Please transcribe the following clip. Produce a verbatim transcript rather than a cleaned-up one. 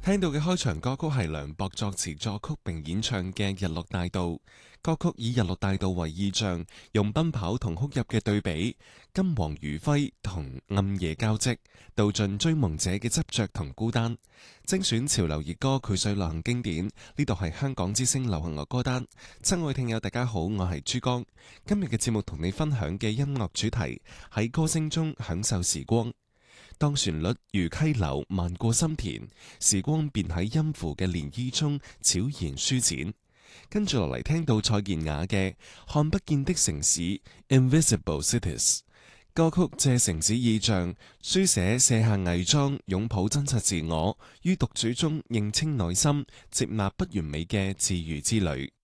聽到嘅開場歌曲係梁博作詞作曲並演唱嘅《日落大道》。歌曲以日落大道為意象，用奔跑同哭泣嘅對比，金黃餘暉同暗夜交織，道盡追夢者嘅執着同孤單。精選潮流熱歌佢水流行經典，呢度係香港之聲流行樂歌單。親愛聽友大家好，我係珠江。今日嘅節目同你分享嘅音樂主題喺歌聲中享受時光。當旋律如溪流漫過心田，時光便喺音符嘅漣漪中悄然舒展。跟住落嚟聽到蔡健雅嘅《看不見的城市》（Invisible Cities） 歌曲，借城市意象書寫卸下偽裝，擁抱真實自我，於獨處中認清內心，接納不完美嘅自癒之旅。